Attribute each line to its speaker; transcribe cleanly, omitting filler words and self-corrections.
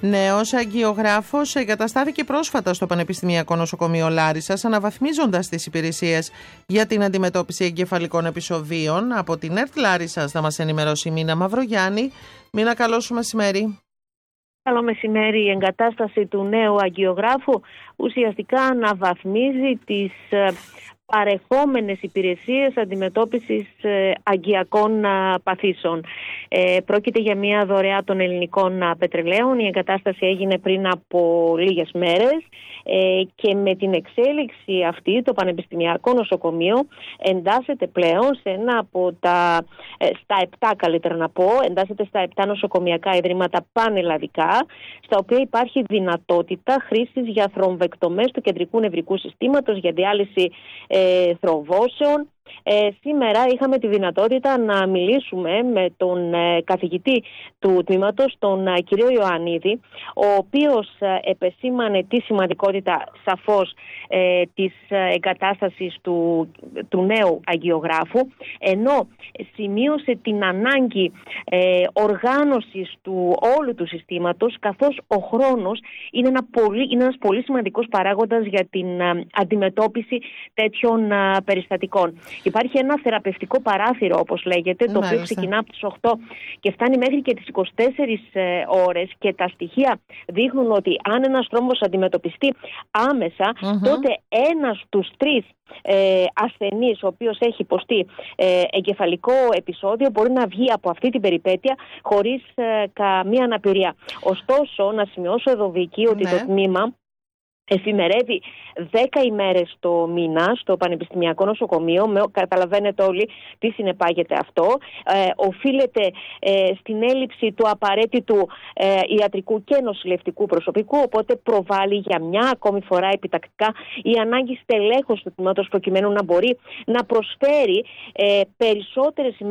Speaker 1: Νέος αγγιογράφος εγκαταστάθηκε πρόσφατα στο Πανεπιστημιακό Νοσοκομείο Λάρισσας, αναβαθμίζοντας τις υπηρεσίες για την αντιμετώπιση εγκεφαλικών επεισοδίων. Από την ΕΡΤ Λάρισσας θα μας ενημερώσει η Μίνα Μαυρογιάννη. Μίνα, καλό σου μεσημέρι.
Speaker 2: Καλό μεσημέρι. Η εγκατάσταση του νέου αγγιογράφου ουσιαστικά αναβαθμίζει τις παρεχόμενες υπηρεσίες αντιμετώπισης αγκιακών παθήσεων. Πρόκειται για μια δωρεά των ελληνικών πετρελαίων. Η εγκατάσταση έγινε πριν από λίγες μέρες και με την εξέλιξη αυτή το Πανεπιστημιακό Νοσοκομείο εντάσσεται πλέον σε ένα από στα 7, καλύτερα να πω, εντάσσεται στα 7 νοσοκομιακά ιδρύματα πανελλαδικά, στα οποία υπάρχει δυνατότητα χρήσης για θρομβεκτομές του κεντρικού νευρικού συστήματος, για διάλυση θρομβώσεων. Σήμερα είχαμε τη δυνατότητα να μιλήσουμε με τον καθηγητή του τμήματος, τον κύριο Ιωαννίδη, ο οποίος επεσήμανε τη σημαντικότητα σαφώς της εγκατάστασης του νέου αγγιογράφου, ενώ σημείωσε την ανάγκη οργάνωσης του όλου του συστήματος, καθώς ο χρόνος είναι ένας πολύ σημαντικός παράγοντας για την αντιμετώπιση τέτοιων περιστατικών. Υπάρχει ένα θεραπευτικό παράθυρο, όπως λέγεται, το οποίο ξεκινά από τις 8 και φτάνει μέχρι και τις 24 ώρες, και τα στοιχεία δείχνουν ότι αν ένας θρόμβος αντιμετωπιστεί άμεσα, τότε ένας στους 3 ασθενής ο οποίος έχει υποστεί εγκεφαλικό επεισόδιο μπορεί να βγει από αυτή την περιπέτεια χωρίς καμία αναπηρία. Ωστόσο, να σημειώσω εδώ, Βίκη, ότι το τμήμα εφημερεύει 10 ημέρες το μήνα στο Πανεπιστημιακό Νοσοκομείο. Καταλαβαίνετε όλοι τι συνεπάγεται αυτό. Οφείλεται στην έλλειψη του απαραίτητου ιατρικού και νοσηλευτικού προσωπικού, οπότε προβάλλει για μια ακόμη φορά επιτακτικά η ανάγκη στελέχος του τμήματος, προκειμένου να μπορεί να προσφέρει περισσότερες ημέρες